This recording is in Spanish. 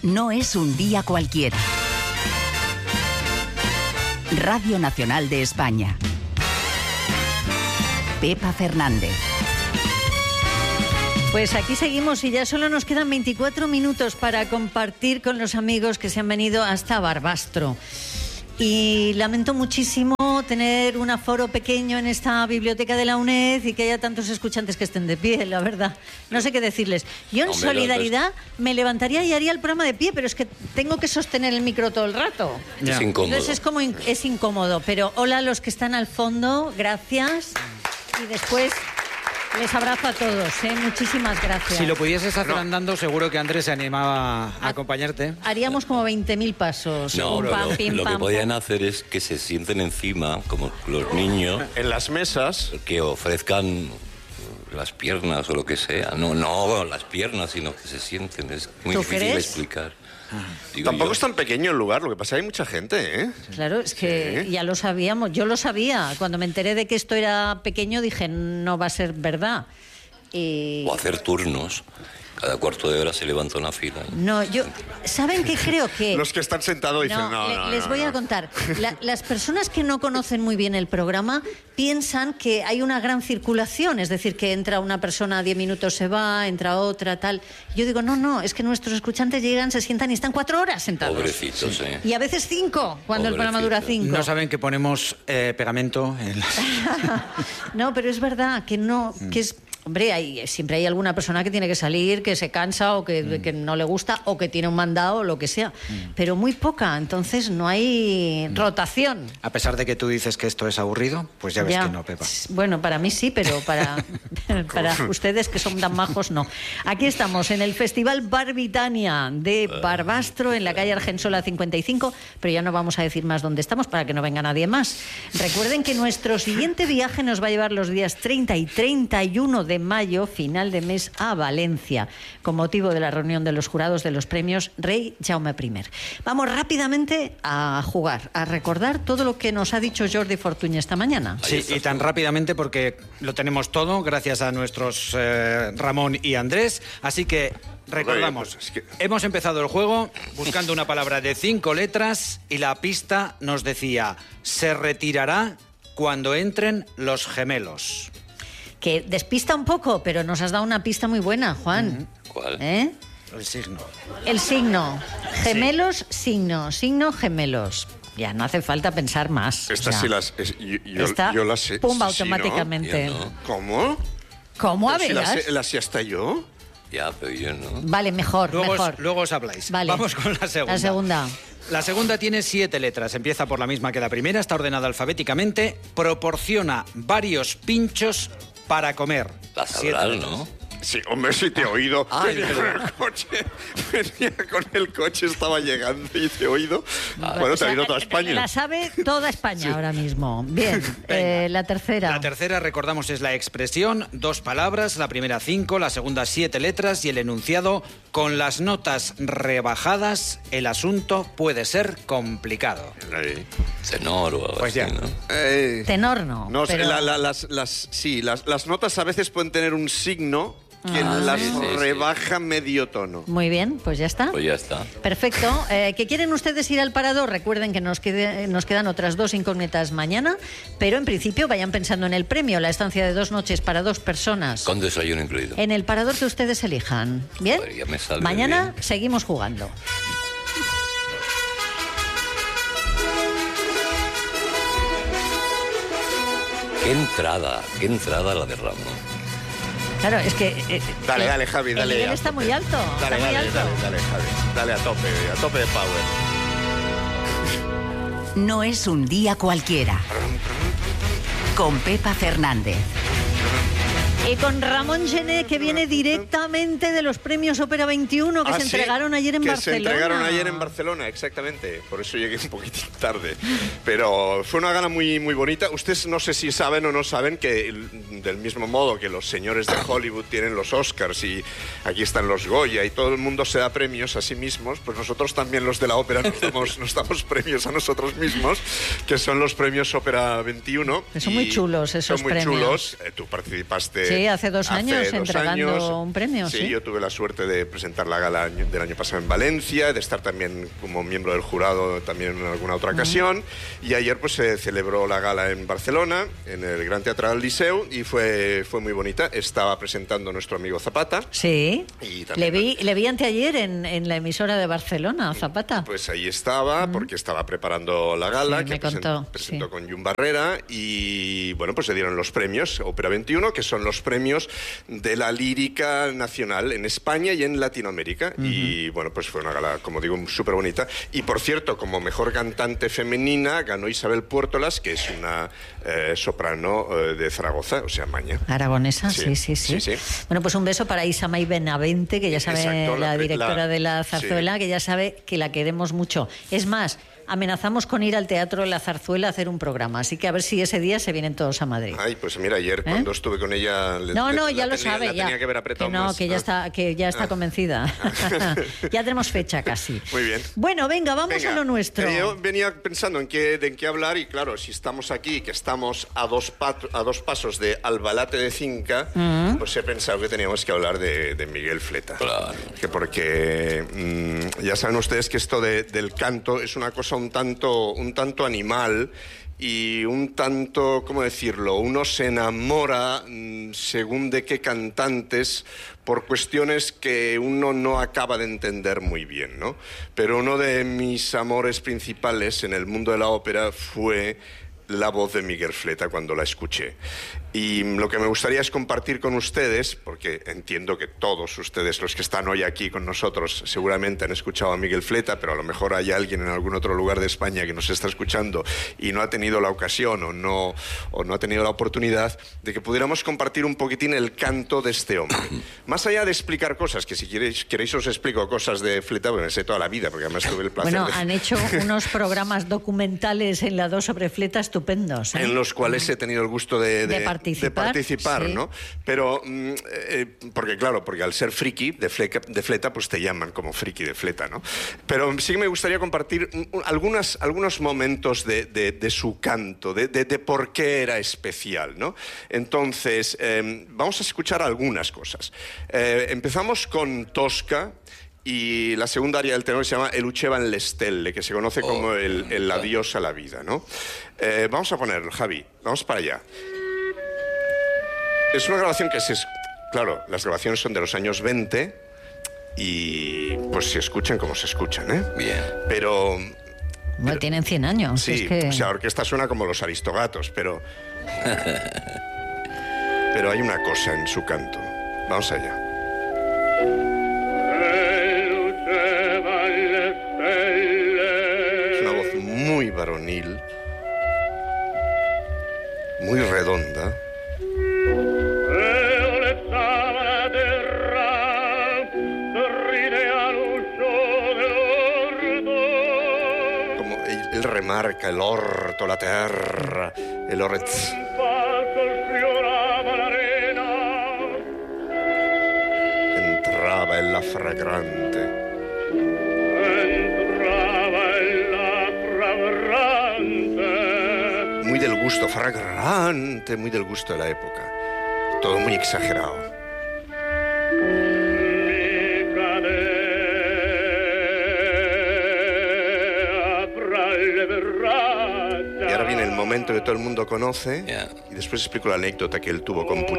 No es un día cualquiera. Radio Nacional de España. Pepa Fernández. Pues aquí seguimos y ya solo nos quedan 24 minutos para compartir con los amigos que se han venido hasta Barbastro. Y lamento muchísimo tener un aforo pequeño en esta biblioteca de la UNED y que haya tantos escuchantes que estén de pie, la verdad. No sé qué decirles. Yo en solidaridad me levantaría y haría el programa de pie, pero es que tengo que sostener el micro todo el rato. Es incómodo. Entonces es incómodo. Pero hola a los que están al fondo, gracias. Y después... les abrazo a todos, muchísimas gracias. Si lo pudieses hacer andando, seguro que Andrés se animaba a acompañarte. Haríamos como 20.000 pasos. No, Pam, lo que podían hacer es que se sienten encima, como los niños. En las mesas. Que ofrezcan las piernas o lo que sea. No las piernas, sino que se sienten. Es muy difícil de explicar. Tampoco es tan pequeño el lugar, lo que pasa es que hay mucha gente, ¿eh? Claro, es que ya lo sabíamos, yo lo sabía. Cuando me enteré de que esto era pequeño dije, no va a ser verdad. O hacer turnos. Cada cuarto de hora se levanta una fila. No, ¿saben qué creo que...? Los que están sentados dicen, les voy a contar. Las personas que no conocen muy bien el programa piensan que hay una gran circulación, es decir, que entra una persona, 10 minutos se va, entra otra, tal. Yo digo, no, es que nuestros escuchantes llegan, se sientan y están 4 horas sentados. Pobrecitos, Y a veces 5, cuando el programa dura 5. No saben que ponemos pegamento en las... No, pero es verdad que no, que es... Hombre, siempre hay alguna persona que tiene que salir, que se cansa o que no le gusta o que tiene un mandado o lo que sea, pero muy poca, entonces no hay rotación. A pesar de que tú dices que esto es aburrido, pues ya ves que no, Pepa. Bueno, para mí sí, pero para ustedes que son tan majos, no. Aquí estamos en el Festival Barbitania de Barbastro, en la calle Argensola 55, pero ya no vamos a decir más dónde estamos para que no venga nadie más. Recuerden que nuestro siguiente viaje nos va a llevar los días 30 y 31 de mayo, final de mes, a Valencia, con motivo de la reunión de los jurados de los premios Rey Jaume I. Vamos rápidamente a jugar, a recordar todo lo que nos ha dicho Jordi Fortuny esta mañana. Sí, y tan rápidamente porque lo tenemos todo, gracias a nuestros Ramón y Andrés, así que recordamos, hemos empezado el juego buscando una palabra de 5 letras y la pista nos decía, se retirará cuando entren los gemelos. Que despista un poco, pero nos has dado una pista muy buena, Juan. ¿Cuál? El signo. El signo. Gemelos, signo. Signo, gemelos. Ya no hace falta pensar más. Estas sí las... yo las sé. Pumba, sí, automáticamente. ¿no? ¿Cómo? ¿Cómo? A ver. ¿Las sé hasta yo? Ya, pero yo no. Vale, mejor. Luego os habláis. Vale. Vamos con la segunda. La segunda. La segunda tiene 7 letras, empieza por la misma que la primera, está ordenada alfabéticamente, proporciona varios pinchos para comer. La sabrás, ¿no? Sí, hombre, sí te he oído. Venía con el coche, estaba llegando y te he oído. Bueno, te ha oído toda España. La sabe toda España ahora mismo. Bien, la tercera. La tercera, recordamos, es la expresión, 2 palabras, la primera 5, la segunda 7 letras y el enunciado, con las notas rebajadas, el asunto puede ser complicado. Tenor o algo pues así, ya. ¿no? Tenor no. No, pero... las notas a veces pueden tener un signo que las rebaja medio tono. Muy bien, pues ya está. Pues ya está. Perfecto. ¿Que quieren ustedes ir al parador? Recuerden que nos quedan otras 2 incógnitas mañana, pero en principio vayan pensando en el premio, la estancia de 2 noches para 2 personas. Con desayuno incluido. En el parador que ustedes elijan. ¿Bien? Joder, ya me sale mañana bien. seguimos jugando. Qué entrada la de Ramón. Claro, es que... Dale, Javi, dale. El nivel está muy alto. Dale, Javi. Dale a tope de power. No es un día cualquiera. Con Pepa Fernández. Y con Ramón Gené, que viene directamente de los premios Ópera 21 que se entregaron ayer en Barcelona. Se entregaron ayer en Barcelona, exactamente. Por eso llegué un poquitín tarde. Pero fue una gala muy, muy bonita. Ustedes no sé si saben o no saben que del mismo modo que los señores de Hollywood tienen los Oscars y aquí están los Goya y todo el mundo se da premios a sí mismos, pues nosotros también los de la ópera nos damos premios a nosotros mismos, que son los premios Ópera 21. Son muy chulos esos premios. Son muy chulos. Tú participaste... Sí, hace 2 años entregando un premio. Sí, yo tuve la suerte de presentar la gala del año pasado en Valencia, de estar también como miembro del jurado también en alguna otra ocasión. Y ayer pues se celebró la gala en Barcelona, en el Gran Teatre del Liceu, y fue muy bonita. Estaba presentando nuestro amigo Zapata. Sí, y también, le vi anteayer en la emisora de Barcelona, Zapata. Pues ahí estaba, porque estaba preparando la gala, sí, que presentó con Jun Barrera, y bueno, pues se dieron los premios Ópera 21, que son los premios de la lírica nacional en España y en Latinoamérica. Y bueno, pues fue una gala, como digo, súper bonita. Y por cierto, como mejor cantante femenina ganó Isabel Puertolas, que es una soprano de Zaragoza, o sea, Maña. Aragonesa, sí. Bueno, pues un beso para Isamay Benavente, que ya sabe, exacto, la directora de la zarzuela, que ya sabe que la queremos mucho. Es más, amenazamos con ir al Teatro de la Zarzuela a hacer un programa, así que a ver si ese día se vienen todos a Madrid. Ay, pues mira, ayer cuando estuve con ella... ya lo sabe. Tenía que haber apretado más. Que ya está convencida. Ya tenemos fecha casi. Muy bien. Bueno, venga, vamos a lo nuestro. Yo venía pensando en qué hablar, y claro, si estamos aquí, que estamos a dos pasos de Albalate de Cinca, pues he pensado que teníamos que hablar de Miguel Fleta. Claro. Porque ya saben ustedes que esto del canto es una cosa un tanto animal y un tanto, ¿cómo decirlo? Uno se enamora según de qué cantantes por cuestiones que uno no acaba de entender muy bien, ¿no? Pero uno de mis amores principales en el mundo de la ópera fue la voz de Miguel Fleta cuando la escuché. Y lo que me gustaría es compartir con ustedes, porque entiendo que todos ustedes, los que están hoy aquí con nosotros, seguramente han escuchado a Miguel Fleta, pero a lo mejor hay alguien en algún otro lugar de España que nos está escuchando y no ha tenido la ocasión o no ha tenido la oportunidad de que pudiéramos compartir un poquitín el canto de este hombre. Más allá de explicar cosas, que si queréis os explico cosas de Fleta, porque me sé toda la vida, porque además tuve el placer han hecho unos programas documentales en la 2 sobre Fleta estupendos, ¿eh? En los cuales he tenido el gusto de participar, sí. ¿no? Pero, porque al ser friki de Fleta, pues te llaman como friki de Fleta, ¿no? Pero sí que me gustaría compartir algunos momentos de su canto, de por qué era especial, ¿no? Entonces, vamos a escuchar algunas cosas. Empezamos con Tosca, y la segunda aria del tenor se llama El Ucheva en le Stelle, que se conoce como el adiós a la vida, ¿no? Vamos a ponerlo, Javi, vamos para allá. Es una grabación que claro, las grabaciones son de los años 20 y pues se escuchan como se escuchan, ¿eh? Bien. Pero tienen 100 años. Sí, es que... o sea, la orquesta suena como los Aristogatos, pero hay una cosa en su canto. Vamos allá. Es una voz muy varonil, muy redonda. Como él remarca el orto, la terra, el orez. Entraba en la fragrante. Muy del gusto fragrante, muy del gusto de la época. Todo muy exagerado. Y ahora viene el momento que todo el mundo conoce, y después explico la anécdota que él tuvo con Puccini.